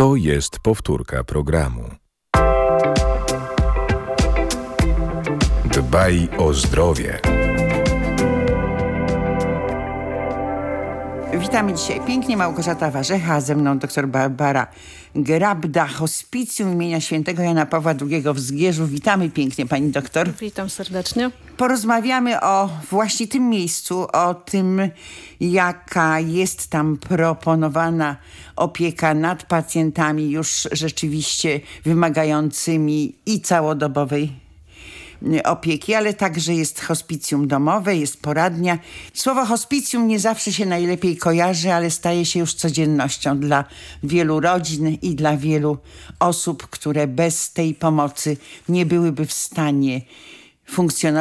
To jest powtórka programu. Dbaj o zdrowie. Witamy dzisiaj pięknie, Małgorzata Warzecha, ze mną dr Barbara Grabda, Hospicjum imienia Świętego Jana Pawła II w Zgierzu. Witamy pięknie, pani doktor. Witam serdecznie. Porozmawiamy o właśnie tym miejscu, o tym, jaka jest tam proponowana opieka nad pacjentami już rzeczywiście wymagającymi i całodobowej opieki, ale także jest hospicjum domowe, jest poradnia. Słowo hospicjum nie zawsze się najlepiej kojarzy, ale staje się już codziennością dla wielu rodzin i dla wielu osób, które bez tej pomocy nie byłyby w stanie funkcjonować.